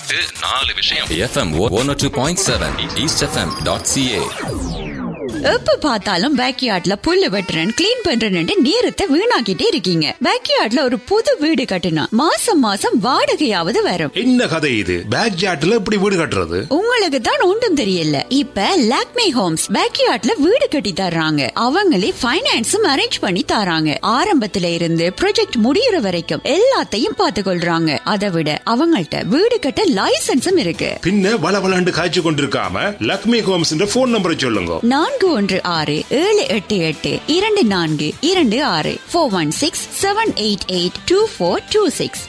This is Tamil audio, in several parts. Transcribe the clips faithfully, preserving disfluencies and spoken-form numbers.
எட்டு நாலு விஷயம். FM one oh two point seven east FM dot CA. எப்ப பார்த்தாலும் பேக்யார்ட்ல புல்லு வெட்டுறேன் கிளீன் பண்றேன்னு நேரத்தை வீணாக்கிட்டே இருக்கீங்க. பேக்யார்ட்ல ஒரு புது வீடு கட்டினா மாசம் மாசம் வாடகையாவது வரும். என்ன கதை இது? பேக்யார்ட்ல எப்படி வீடு கட்டுறது? உங்களுக்கு தான் ஒன்றும் தெரியல. இப்ப லாக்மே ஹோம்ஸ் பேக்யார்ட்ல வீடு கட்டி தர்றாங்க. அவங்களே பைனான்ஸும் அரேஞ்ச் பண்ணி தராங்க. ஆரம்பத்துல இருந்து ப்ராஜெக்ட் முடியற வரைக்கும் எல்லாத்தையும் பார்த்து கொள்றாங்க. அதை விட அவங்கள்ட்ட வீடு கட்ட லைசன்ஸும் இருக்கு. பின்ன வள வளண்டு காய்ச்சி கொண்டிருக்காம லாக்மே ஹோம்ஸ் போன் நம்பரை சொல்லுங்க. நான்கு ஒன்று ஆறு ஏழு எட்டு எட்டு இரண்டு நான்கு இரண்டு ஆறு four one six seven eight eight two four two six.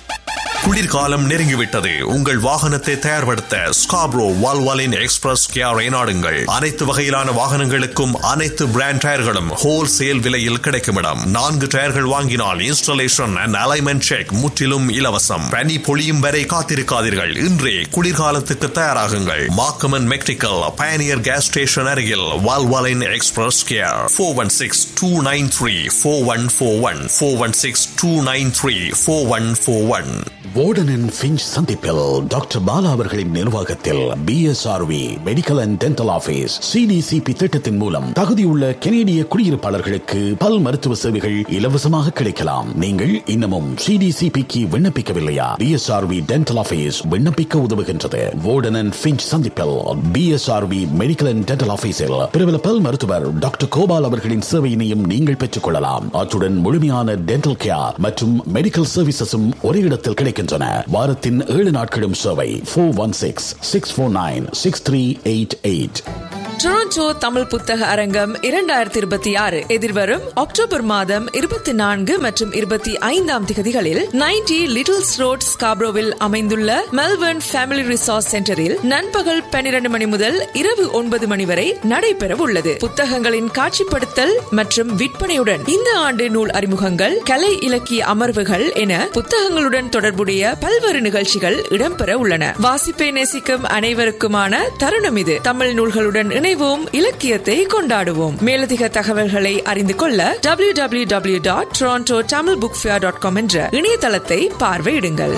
குளிர்காலம் நெருங்கிவிட்டது. உங்கள் வாகனத்தை தயார்படுத்த ஸ்காப்ரோ வால்வாலின் எக்ஸ்பிரஸ் கேரை நாடுங்கள். அனைத்து வகையிலான வாகனங்களுக்கும் அனைத்து பிராண்ட் டயர்களும் ஹோல்சேல் விலையில் கிடைக்கும் இடம். நான்கு டயர்கள் வாங்கினால் இன்ஸ்டாலேஷன் அண்ட் அலைன்மென்ட் செக் முற்றிலும் இலவசம். பனி பொழியும் வரை காத்திருக்காதீர்கள். இன்றே குளிர்காலத்துக்கு தயாராகுங்கள். மாக்கமன் மெக்டிக்கல் பயனியர் கேஸ் ஸ்டேஷன் அருகில் Valvoline express care. Four one six two nine three four one four one four one six two nine three four one four one. Warden and Finch சந்திப்பில் டாக்டர் பாலா அவர்களின் நிர்வாகத்தில் PSRV medical and dental office CDCP திட்டத்தின் மூலம் தகுதியுள்ள கனேடிய குடியிருப்பாளர்களுக்கு பல் மருத்துவ சேவைகள் இலவசமாக கிடைக்கலாம். நீங்கள் இன்னமும் சிடிசிபிக்கு விண்ணப்பிக்கவில்லையா? பிஎஸ்ஆர்வி டென்டல் ஆபீஸ் விண்ணப்பிக்க உதவுகின்றது. வார்டன் அண்ட் ஃபின்ச் சந்திப்பில் பிஎஸ்ஆர்வி மெடிக்கல் அண்ட் டென்டல் ஆபீஸில் பிரபல பல் மருத்துவர் டாக்டர் கோபால் அவர்களின் சேவையினையும் நீங்கள் பெற்றுக் கொள்ளலாம். அத்துடன் முழுமையான டென்டல் கேர் மற்றும் மெடிக்கல் சர்வீசஸும் ஒரே இடத்தில் கிடைக்கின்றன. வாரத்தின் ஏழு நாட்களும் சேவை. Four one six six four nine six three eight eight. Toronto Tamil புத்தக அரங்கம் இரண்டாயிரத்தி இருபத்தி ஆறு எதிர்வரும் அக்டோபர் மாதம் இருபத்தி நான்கு மற்றும் இருபத்தி ஐந்தாம் திகதிகளில் நைன்டி லிட்டில்ஸ் ரோட் ஸ்காப்ரோவில் அமைந்துள்ள மெல்பர்ன் ஃபேமிலி ரிசார்ட் சென்டரில் நண்பகல் பன்னிரண்டு மணி முதல் இரவு ஒன்பது மணி வரை நடைபெற உள்ளது. புத்தகங்களின் காட்சிப்படுத்தல் மற்றும் விற்பனையுடன் இந்த ஆண்டு நூல் அறிமுகங்கள், கலை இலக்கிய அமர்வுகள் என புத்தகங்களுடன் தொடர்புடைய பல்வேறு நிகழ்ச்சிகள் இடம்பெற உள்ளன. வாசிப்பை நேசிக்கும் அனைவருக்குமான தருணம் இது. தமிழ் நூல்களுடன் இணைவோம், இலக்கியத்தை கொண்டாடுவோம். மேலதிக தகவல்களை அறிந்து கொள்ள W W W dot Toronto Tamil book fair dot com என்ற இணையதளத்தை பார்வையிடுங்கள்.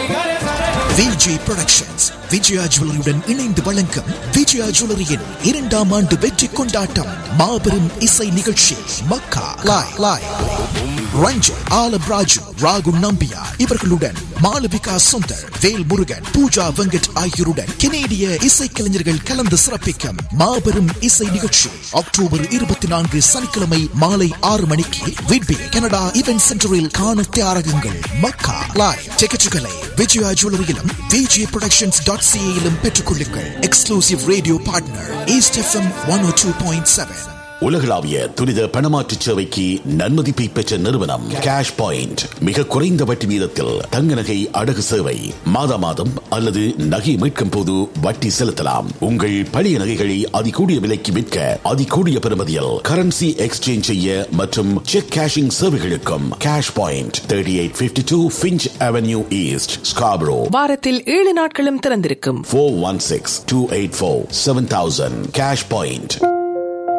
விஜய் புரொடக்ஷன்ஸ் விஜயா ஜுவல்லரியுடன் இணைந்து வழங்கும் விஜயா ஜுவல்லரியின் இரண்டாம் ஆண்டு வெற்றி கொண்டாட்டம் மாபெரும் இசை நிகழ்ச்சி மக்கா லாய் லாய் ரஞ்சன் ஆலம் ராஜு ராகு நம்பியா இவர்களுடன் மாளவிகா சுந்தர், வேல் முருகன், பூஜா வெங்கட் ஆகியோருடன் கனேடிய இசைக்கலைஞர்கள் கலந்து சிறப்பிக்கும் மாபெரும் இசை நிகழ்ச்சி அக்டோபர் இருபத்தி நான்கு சனிக்கிழமை மாலை ஆறு மணிக்கு விட்பி கனடா இவென்ட் சென்டரில் காண தயாராகுங்கள். மக்கா லாய் டிக்கெட்டுகளை விஜயா ஜுவல்லரியிலும் விஜே ப்ரொடக்ஷன்ஸ் டாட் சிஏயிலும் பெற்றுக் கொள்ளுங்கள். Exclusive radio partner east FM one ஓ டூ பாயிண்ட் செவன். உலகளாவிய துரித பணமாற்று சேவைக்கு நன்மதிப்பை பெற்ற நிறுவனம் கேஷ் பாயிண்ட். மிக குறைந்த வட்டி வீதத்தில் தங்க நகை அடகு சேவை. மாதா மாதம் அல்லது நகை மீட்கும் போது வட்டி செலுத்தலாம். உங்கள் பழைய நகைகளை அதிகூடிய விலைக்கு விற்க அதிகூடிய பெறுமதியில் கரன்சி எக்ஸ்சேஞ்ச் செய்ய மற்றும் check cashing சேவைகளுக்கும் cash point thirty eight fifty two Finch avenue east Scarborough. வாரத்தில் ஏழு நாட்களும் திறந்திருக்கும். Four one six two eight four seven thousand. Cash point.